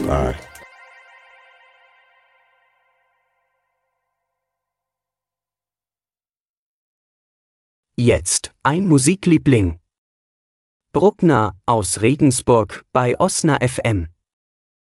RFI. Jetzt ein Musikliebling. Bruckner aus Regensburg bei Osna FM.